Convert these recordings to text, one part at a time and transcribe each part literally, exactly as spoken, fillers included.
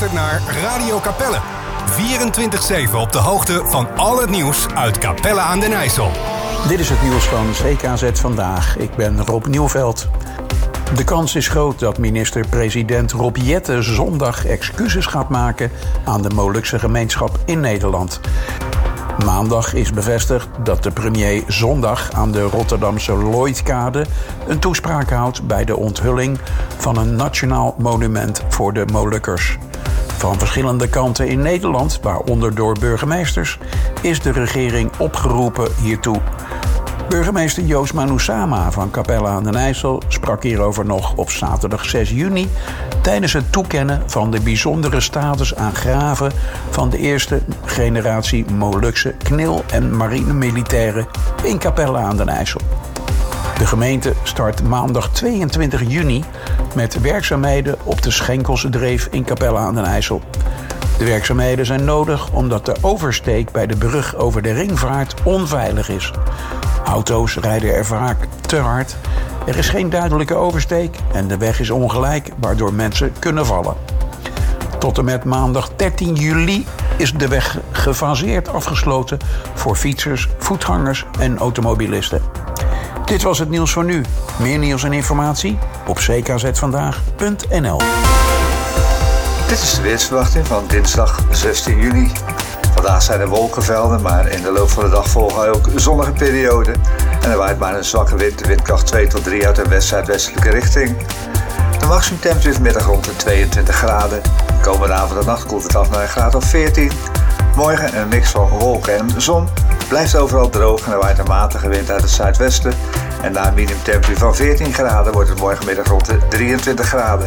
luistert naar Radio Capelle. vierentwintig zeven op de hoogte van al het nieuws uit Capelle aan den IJssel. Dit is het nieuws van C K Z Vandaag. Ik ben Rob Nieuwveld. De kans is groot dat minister-president Rob Jetten zondag excuses gaat maken aan de Molukse gemeenschap in Nederland. Maandag is bevestigd dat de premier zondag aan de Rotterdamse Lloydkade een toespraak houdt bij de onthulling van een nationaal monument voor de Molukkers. Van verschillende kanten in Nederland, waaronder door burgemeesters, is de regering opgeroepen hiertoe. Burgemeester Joost Manusama van Capelle aan den IJssel sprak hierover nog op zaterdag zes juni... tijdens het toekennen van de bijzondere status aan graven van de eerste generatie Molukse knil- en marinemilitairen in Capelle aan den IJssel. De gemeente start maandag tweeëntwintig juni met werkzaamheden op de Schenkelse Dreef in Capelle aan den IJssel. De werkzaamheden zijn nodig omdat de oversteek bij de brug over de Ringvaart onveilig is. Auto's rijden er vaak te hard, er is geen duidelijke oversteek en de weg is ongelijk, waardoor mensen kunnen vallen. Tot en met maandag dertien juli is de weg gefaseerd afgesloten voor fietsers, voetgangers en automobilisten. Dit was het nieuws voor nu. Meer nieuws en informatie op c k z vandaag punt n l. Dit is de weersverwachting van dinsdag zestien juni. Vandaag zijn er wolkenvelden, maar in de loop van de dag volgen ook zonnige perioden. En er waait maar een zwakke wind, de windkracht twee tot drie uit de west-zuidwestelijke richting. De maximumtemperatuur vanmiddag rond de tweeëntwintig graden. Komende avond en nacht koelt het af naar een graad of veertien. Morgen een mix van wolken en zon. Blijft overal droog en er waait een matige wind uit het zuidwesten. En na een minimumtemperatuur van veertien graden wordt het morgenmiddag rond de drieëntwintig graden.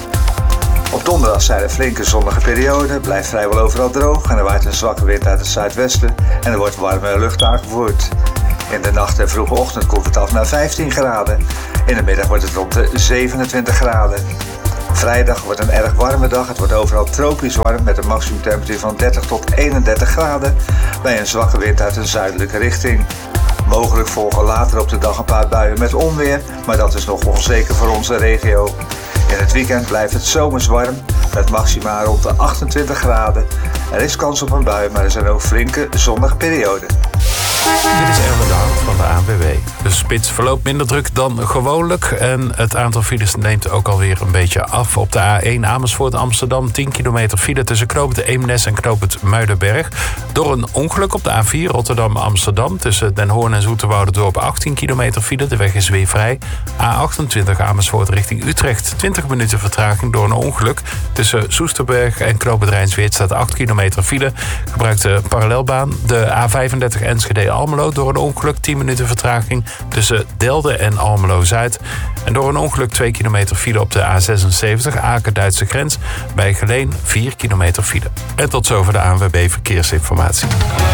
Op donderdag zijn er flinke zonnige perioden, blijft vrijwel overal droog en er waait een zwakke wind uit het zuidwesten en er wordt warme lucht aangevoerd. In de nacht en vroege ochtend koelt het af naar vijftien graden. In de middag wordt het rond de zevenentwintig graden. Vrijdag wordt een erg warme dag. Het wordt overal tropisch warm met een maximumtemperatuur van dertig tot eenendertig graden bij een zwakke wind uit een zuidelijke richting. Mogelijk volgen later op de dag een paar buien met onweer, maar dat is nog onzeker voor onze regio. In het weekend blijft het zomers warm met maxima rond de achtentwintig graden. Er is kans op een bui, maar er zijn ook flinke zonnige perioden. Dit is Erwin de Hout van de A N W B. De spits verloopt minder druk dan gewoonlijk. En het aantal files neemt ook alweer een beetje af. Op de A één Amersfoort Amsterdam tien kilometer file tussen knooppunt Eemnes en knooppunt Muidenberg. Door een ongeluk op de A vier Rotterdam Amsterdam tussen Den Hoorn en Zoeterwouderdorp achttien kilometer file. De weg is weer vrij. A achtentwintig Amersfoort richting Utrecht twintig minuten vertraging door een ongeluk. Tussen Soesterberg en knooppunt Rijnsweert staat acht kilometer file. Gebruikt de parallelbaan. De A vijfendertig Enschede Almelo door een ongeluk tien minuten vertraging tussen Delden en Almelo-Zuid. En door een ongeluk twee kilometer file op de A zesenzeventig Aken-Duitse grens bij Geleen vier kilometer file. En tot zover de A N W B Verkeersinformatie.